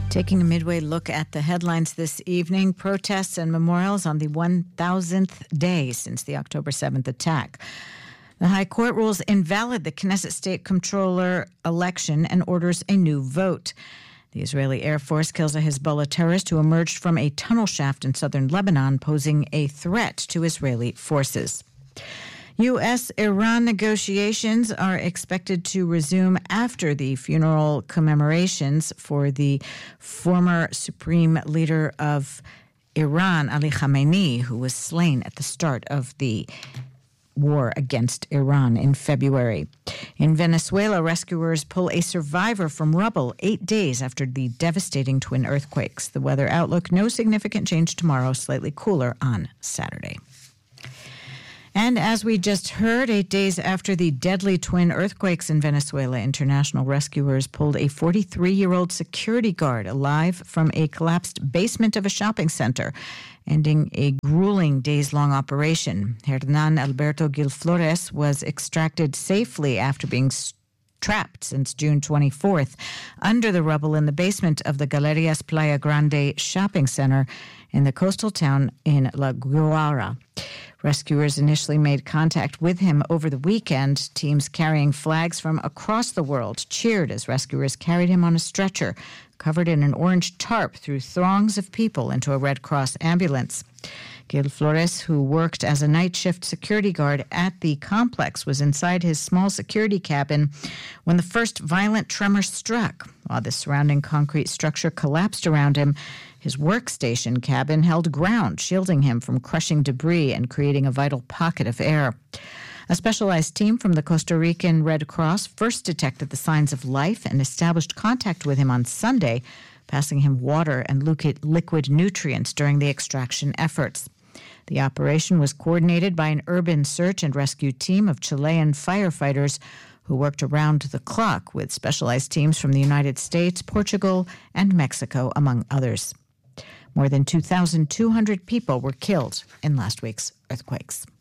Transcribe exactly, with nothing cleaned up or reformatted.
Taking a midway look at the headlines this evening, protests and memorials on the one thousandth day since the October seventh attack. The High Court rules invalid the Knesset State Comptroller election and orders a new vote. The Israeli Air Force kills a Hezbollah terrorist who emerged from a tunnel shaft in southern Lebanon, posing a threat to Israeli forces. U S Iran negotiations are expected to resume after the funeral commemorations for the former supreme leader of Iran, Ali Khamenei, who was slain at the start of the war against Iran in February. In Venezuela, rescuers pull a survivor from rubble eight days after the devastating twin earthquakes. The weather outlook, no significant change tomorrow, slightly cooler on Saturday. And as we just heard, eight days after the deadly twin earthquakes in Venezuela, international rescuers pulled a forty-three-year-old security guard alive from a collapsed basement of a shopping center, ending a grueling days-long operation. Hernan Alberto Gil Flores was extracted safely after being trapped since June twenty-fourth under the rubble in the basement of the Galerias Playa Grande shopping center in the coastal town in La Guara. Rescuers initially made contact with him over the weekend. Teams carrying flags from across the world cheered as rescuers carried him on a stretcher, covered in an orange tarp, through throngs of people into a Red Cross ambulance. Gil Flores, who worked as a night shift security guard at the complex, was inside his small security cabin when the first violent tremor struck. While the surrounding concrete structure collapsed around him, his workstation cabin held ground, shielding him from crushing debris and creating a vital pocket of air. A specialized team from the Costa Rican Red Cross first detected the signs of life and established contact with him on Sunday, passing him water and liquid nutrients during the extraction efforts. The operation was coordinated by an urban search and rescue team of Chilean firefighters who worked around the clock with specialized teams from the United States, Portugal, and Mexico, among others. More than two thousand two hundred people were killed in last week's earthquakes.